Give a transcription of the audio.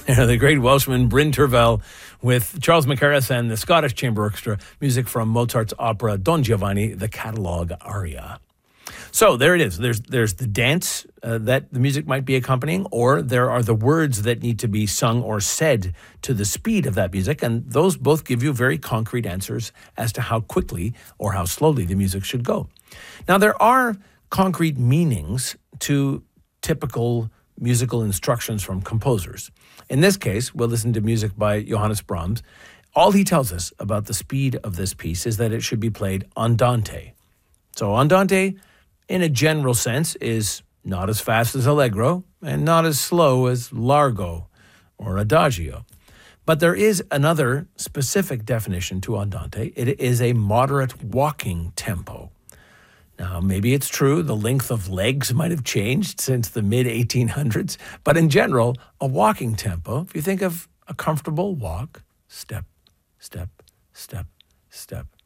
The great Welshman Bryn Terfel with Charles McCarris and the Scottish Chamber Orchestra, music from Mozart's opera Don Giovanni, the catalog aria. So there it is. There's the dance that the music might be accompanying, or there are the words that need to be sung or said to the speed of that music, and those both give you very concrete answers as to how quickly or how slowly the music should go. Now, there are concrete meanings to typical musical instructions from composers. In this case, we'll listen to music by Johannes Brahms. All he tells us about the speed of this piece is that it should be played andante. So andante, in a general sense, is not as fast as allegro and not as slow as largo or adagio. But there is another specific definition to andante. It is a moderate walking tempo. Now, maybe it's true the length of legs might have changed since the mid-1800s, but in general, a walking tempo, if you think of a comfortable walk, step, step, step, step,